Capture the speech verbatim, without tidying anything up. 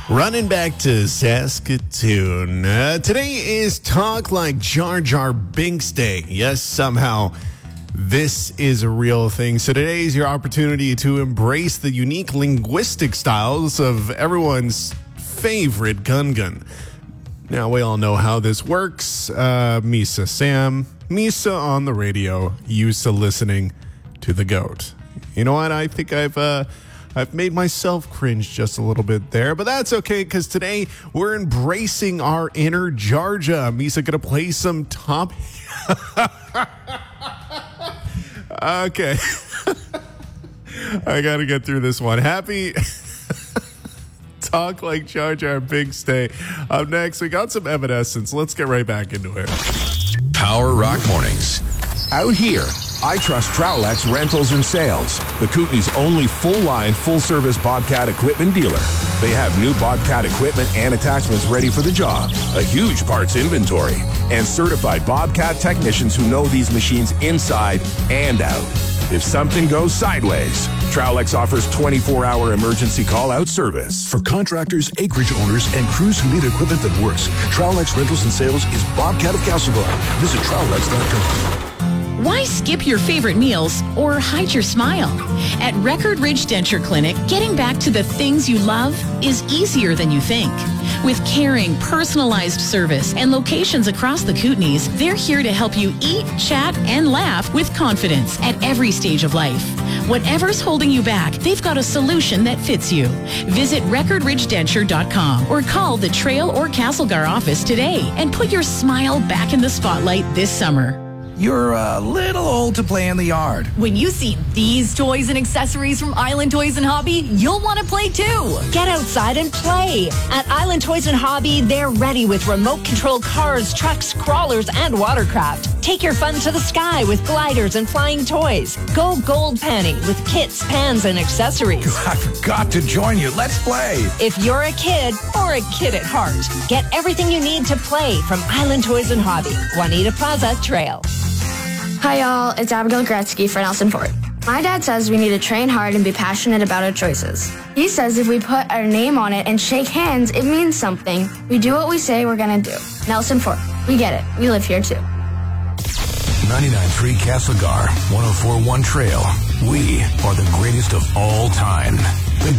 Running back to Saskatoon. Uh, today is Talk Like Jar Jar Binks Day. Yes, somehow this is a real thing. So today is your opportunity to embrace the unique linguistic styles of everyone's favorite Gun Gun. Now, we all know how this works. Uh, Misa Sam, Misa on the radio, used to listening to the GOAT. You know what? I think I've... Uh, I've made myself cringe just a little bit there, but that's okay because today we're embracing our inner Georgia. Misa gonna play some top. Okay, I gotta get through this one. Happy Talk Like Jar Jar Binks Day. Up next, we got some Evanescence. Let's get right back into it. Power Rock Mornings. Out here, I trust Trowlex Rentals and Sales, the Kootenay's only full-line, full-service Bobcat equipment dealer. They have new Bobcat equipment and attachments ready for the job, a huge parts inventory, and certified Bobcat technicians who know these machines inside and out. If something goes sideways, Trowlex offers twenty-four hour emergency call-out service. For contractors, acreage owners, and crews who need equipment that works, Trowlex Rentals and Sales is Bobcat of Castlegar. Visit Trowlex dot com. Why skip your favorite meals or hide your smile? At Record Ridge Denture Clinic, getting back to the things you love is easier than you think. With caring, personalized service and locations across the Kootenays, they're here to help you eat, chat, and laugh with confidence at every stage of life. Whatever's holding you back, they've got a solution that fits you. Visit record ridge denture dot com or call the Trail or Castlegar office today and put your smile back in the spotlight this summer. You're a little old to play in the yard. When you see these toys and accessories from Island Toys and Hobby, you'll want to play too. Get outside and play. At Island Toys and Hobby, they're ready with remote-control cars, trucks, crawlers, and watercraft. Take your fun to the sky with gliders and flying toys. Go gold panning with kits, pans, and accessories. I've got to join you. Let's play. If you're a kid or a kid at heart, get everything you need to play from Island Toys and Hobby. Juanita Plaza Trail. Hi, y'all. It's Abigail Gretzky for Nelson Ford. My dad says we need to train hard and be passionate about our choices. He says if we put our name on it and shake hands, it means something. We do what we say we're going to do. Nelson Ford. We get it. We live here, too. ninety-nine point three Castlegar, one oh four point one Trail. We are the greatest of all time. The